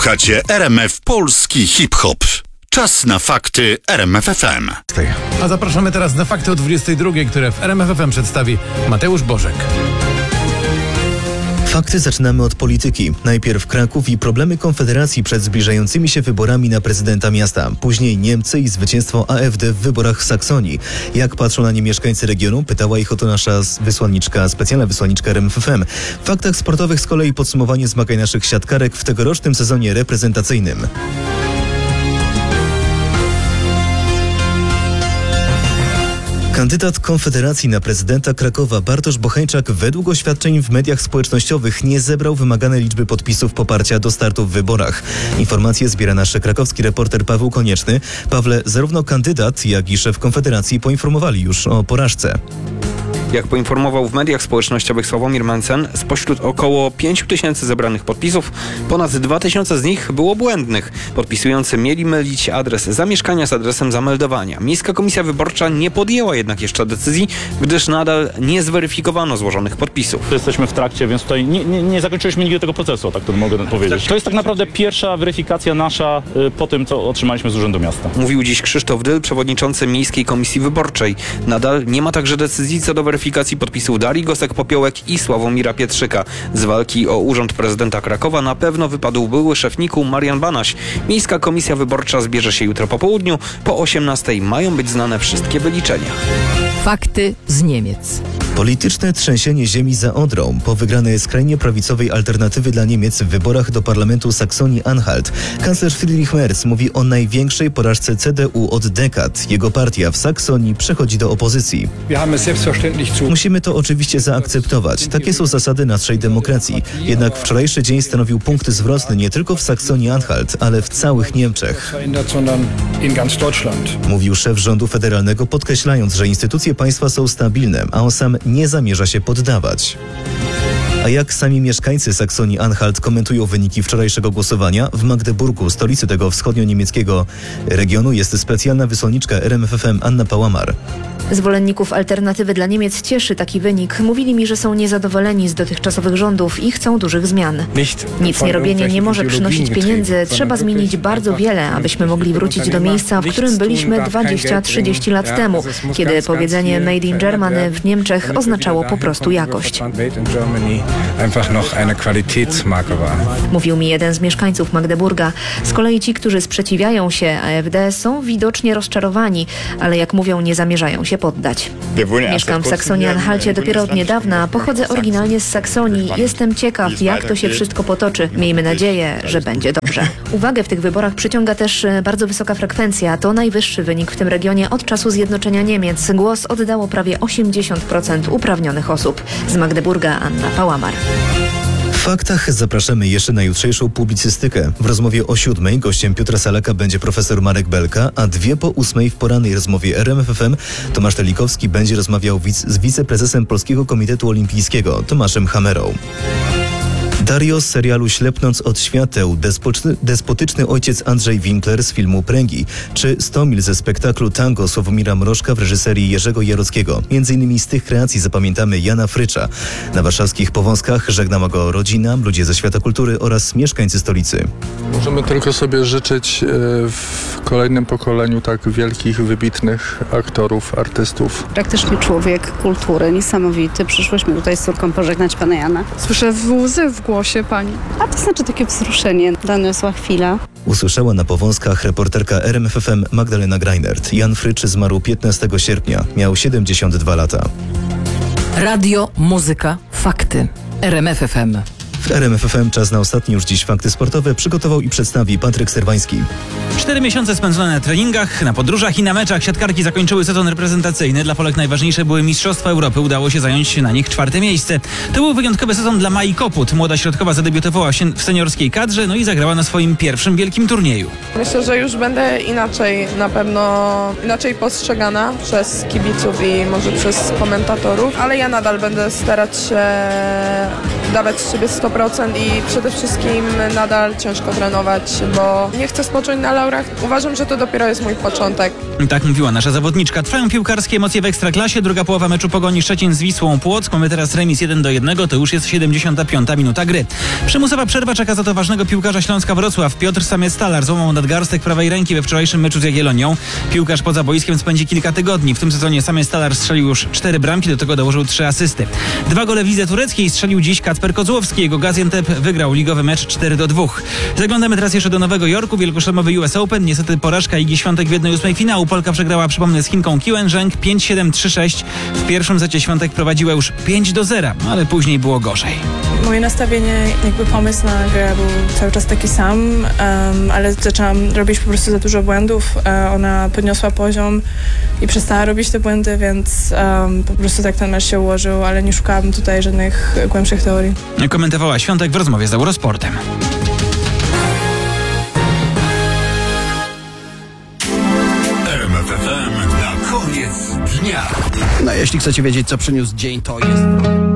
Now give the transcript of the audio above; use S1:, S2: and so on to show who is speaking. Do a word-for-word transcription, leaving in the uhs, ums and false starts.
S1: Słuchacie R M F Polski Hip-Hop. Czas na fakty R M F F M.
S2: A zapraszamy teraz na fakty o dwudziestej drugiej, które w R M F F M przedstawi Mateusz Bożek.
S3: Fakty zaczynamy od polityki. Najpierw Kraków i problemy Konfederacji przed zbliżającymi się wyborami na prezydenta miasta. Później Niemcy i zwycięstwo A F D w wyborach w Saksonii. Jak patrzą na nie mieszkańcy regionu? Pytała ich o to nasza wysłanniczka, specjalna wysłanniczka R M F F M. W faktach sportowych z kolei podsumowanie zmagań naszych siatkarek w tegorocznym sezonie reprezentacyjnym. Kandydat Konfederacji na prezydenta Krakowa Bartosz Bocheńczak według oświadczeń w mediach społecznościowych nie zebrał wymaganej liczby podpisów poparcia do startu w wyborach. Informacje zbiera nasz krakowski reporter Paweł Konieczny. Pawle, zarówno kandydat, jak i szef Konfederacji poinformowali już o porażce.
S4: Jak poinformował w mediach społecznościowych Sławomir Mencen, spośród około pięć tysięcy zebranych podpisów, ponad dwa tysiące z nich było błędnych. Podpisujący mieli mylić adres zamieszkania z adresem zameldowania. Miejska Komisja Wyborcza nie podjęła jednak jeszcze decyzji, gdyż nadal nie zweryfikowano złożonych podpisów.
S5: Jesteśmy w trakcie, więc tutaj nie, nie, nie zakończyliśmy nigdy tego procesu, tak to mogę powiedzieć. To jest tak naprawdę pierwsza weryfikacja nasza y, po tym, co otrzymaliśmy z Urzędu Miasta.
S4: Mówił dziś Krzysztof Dyl, przewodniczący Miejskiej Komisji Wyborczej. Nadal nie ma także decyzji co do weryfikacji podpisów Darii Gosek-Popiołek i Sławomira Pietrzyka. Z walki o urząd prezydenta Krakowa na pewno wypadł były szef N I K-u Marian Banaś. Miejska Komisja Wyborcza zbierze się jutro po południu. Po osiemnastej mają być znane wszystkie wyliczenia.
S6: Fakty z Niemiec.
S3: Polityczne trzęsienie ziemi za Odrą po wygranej skrajnie prawicowej alternatywy dla Niemiec w wyborach do parlamentu Saksonii-Anhalt. Kanclerz Friedrich Merz mówi o największej porażce C D U od dekad. Jego partia w Saksonii przechodzi do opozycji. Musimy to oczywiście zaakceptować. Takie są zasady naszej demokracji. Jednak wczorajszy dzień stanowił punkt zwrotny nie tylko w Saksonii-Anhalt, ale w całych Niemczech. Mówił szef rządu federalnego, podkreślając, że instytucje państwa są stabilne, a on sam nie zamierza się poddawać. A jak sami mieszkańcy Saksonii-Anhalt komentują wyniki wczorajszego głosowania? W Magdeburgu, stolicy tego wschodnio-niemieckiego regionu, jest specjalna wysłanniczka R M F F M Anna Pałamar.
S7: Zwolenników alternatywy dla Niemiec cieszy taki wynik. Mówili mi, że są niezadowoleni z dotychczasowych rządów i chcą dużych zmian. Nic nie robienie nie może przynosić pieniędzy. Trzeba zmienić bardzo wiele, abyśmy mogli wrócić do miejsca, w którym byliśmy dwadzieścia trzydzieści lat temu, kiedy powiedzenie Made in Germany w Niemczech oznaczało po prostu jakość. Mówił mi jeden z mieszkańców Magdeburga. Z kolei ci, którzy sprzeciwiają się A F D, są widocznie rozczarowani, ale jak mówią, nie zamierzają się poddać. Mieszkam w Saksonii-Anhalcie dopiero od niedawna. Pochodzę oryginalnie z Saksonii. Jestem ciekaw, jak to się wszystko potoczy. Miejmy nadzieję, że będzie dobrze. Uwagę w tych wyborach przyciąga też bardzo wysoka frekwencja. To najwyższy wynik w tym regionie od czasu zjednoczenia Niemiec. Głos oddało prawie osiemdziesiąt procent uprawnionych osób. Z Magdeburga Anna Pałamar.
S3: W faktach zapraszamy jeszcze na jutrzejszą publicystykę. W rozmowie o siódmej gościem Piotra Salaka będzie profesor Marek Belka, a dwie po ósmej w porannej rozmowie R M F F M Tomasz Telikowski będzie rozmawiał wic- z wiceprezesem Polskiego Komitetu Olimpijskiego Tomaszem Hamerą. Dario z serialu Ślepnąc od świateł, despotyczny, despotyczny ojciec Andrzej Winkler z filmu Pręgi, czy sto mil ze spektaklu Tango Sławomira Mrożka w reżyserii Jerzego Jarockiego. Między innymi z tych kreacji zapamiętamy Jana Frycza. Na warszawskich Powązkach żegnała go rodzina, ludzie ze świata kultury oraz mieszkańcy stolicy.
S8: Możemy tylko sobie życzyć w kolejnym pokoleniu tak wielkich, wybitnych aktorów, artystów.
S9: Praktyczny człowiek kultury, niesamowity. Przyszłyśmy tutaj z córką pożegnać pana Jana.
S10: Słyszę łzy w głosie pani.
S9: A to znaczy takie wzruszenie, doniosła chwila.
S3: Usłyszała na Powązkach reporterka R M F F M Magdalena Greinert. Jan Frycz zmarł piętnastego sierpnia. Miał siedemdziesiąt dwa lata.
S6: Radio, muzyka, fakty. R M F F M.
S3: W R M F F M czas na ostatni już dziś fakty sportowe przygotował i przedstawi Patryk Serwański.
S11: Cztery miesiące spędzone na treningach, na podróżach i na meczach siatkarki zakończyły sezon reprezentacyjny. Dla Polek najważniejsze były Mistrzostwa Europy. Udało się zająć na nich czwarte miejsce. To był wyjątkowy sezon dla Mai Koput. Młoda środkowa zadebiutowała się w seniorskiej kadrze, no i zagrała na swoim pierwszym wielkim turnieju.
S10: Myślę, że już będę inaczej, na pewno inaczej postrzegana przez kibiców i może przez komentatorów, ale ja nadal będę starać się dawać z siebie sto procent i przede wszystkim nadal ciężko trenować, bo nie chcę spocząć na laurach. Uważam, że to dopiero jest mój początek.
S11: Tak mówiła nasza zawodniczka. Trwają piłkarskie emocje w Ekstraklasie. Druga połowa meczu Pogoni Szczecin z Wisłą Płock. Mamy teraz remis jeden do jednego. To już jest siedemdziesiąta piąta minuta gry. Przymusowa przerwa czeka za to ważnego piłkarza Śląska Wrocław. Piotr Samiec-Stalar złamał nadgarstek prawej ręki we wczorajszym meczu z Jagiellonią. Piłkarz poza boiskiem spędzi kilka tygodni. W tym sezonie Samiec-Stalar strzelił już cztery bramki, do tego dołożył trzy asysty. Dwa gole w lidze tureckiej strzelił dziś Kacper Kozłowski. Jego Gaziantep wygrał ligowy mecz cztery do dwóch. Zaglądamy teraz jeszcze do Nowego Jorku. Wielkoszlemowy U S Open. Niestety porażka Igi Świątek w jednej ósmej finału. Polka przegrała, przypomnę, z Chinką Kiwen Zheng pięć siedem trzy sześć. W pierwszym secie Świątek prowadziła już pięć do zera, ale później było gorzej.
S12: Moje nastawienie, jakby pomysł na grę był cały czas taki sam, um, ale zaczęłam robić po prostu za dużo błędów. E, ona podniosła poziom i przestała robić te błędy, więc um, po prostu tak ten mecz się ułożył, ale nie szukałam tutaj żadnych głębszych teorii.
S11: Komentowała Świątek w rozmowie z Eurosportem.
S1: R M F F M na koniec dnia.
S13: No jeśli chcecie wiedzieć, co przyniósł dzień, to jest...